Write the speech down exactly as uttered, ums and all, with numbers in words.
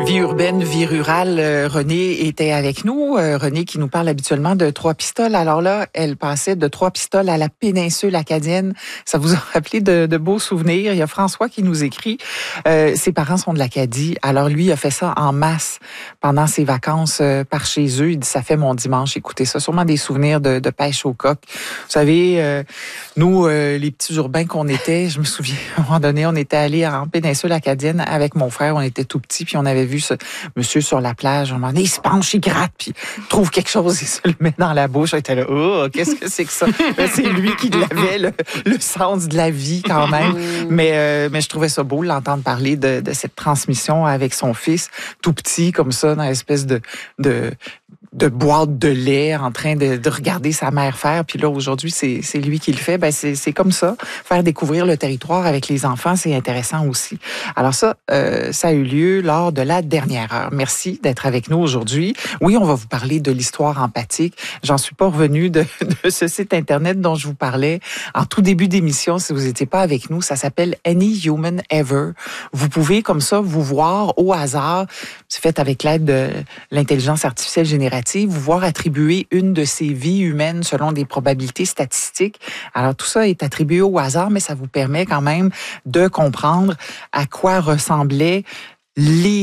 Vie urbaine, vie rurale, euh, Renée était avec nous. Euh, Renée qui nous parle habituellement de Trois-Pistoles. Alors là, elle passait de Trois-Pistoles à la péninsule acadienne. Ça vous a rappelé de, de beaux souvenirs. Il y a François qui nous écrit. Euh, ses parents sont de l'Acadie. Alors lui, il a fait ça en masse pendant ses vacances euh, par chez eux. Il dit, ça fait mon dimanche. Écoutez ça, sûrement des souvenirs de, de pêche au coq. Vous savez, euh, nous, euh, les petits urbains qu'on était, je me souviens, à un moment donné, on était allés en péninsule acadienne avec mon frère. On était tout petits, puis on avait vu ce monsieur sur la plage. À un moment donné, il se penche, il gratte, puis il trouve quelque chose, il se le met dans la bouche. On était là, oh, qu'est-ce que c'est que ça? Ben, c'est lui qui l'avait, le, le sens de la vie quand même. Mais, euh, mais je trouvais ça beau de l'entendre parler de, de cette transmission avec son fils, tout petit, comme ça, dans l'espèce de... de de boîte de lait en train de, de regarder sa mère faire. Puis là, aujourd'hui, c'est, c'est lui qui le fait. Ben, c'est, c'est comme ça. Faire découvrir le territoire avec les enfants, c'est intéressant aussi. Alors ça, euh, ça a eu lieu lors de la dernière heure. Merci d'être avec nous aujourd'hui. Oui, on va vous parler de l'histoire empathique. J'en suis pas revenue de, de ce site Internet dont je vous parlais en tout début d'émission. Si vous n'étiez pas avec nous, ça s'appelle Any Human Ever. Vous pouvez, comme ça, vous voir au hasard. C'est fait avec l'aide de l'intelligence artificielle générative, vous voir attribuer une de ces vies humaines selon des probabilités statistiques. Alors, tout ça est attribué au hasard, mais ça vous permet quand même de comprendre à quoi ressemblaient les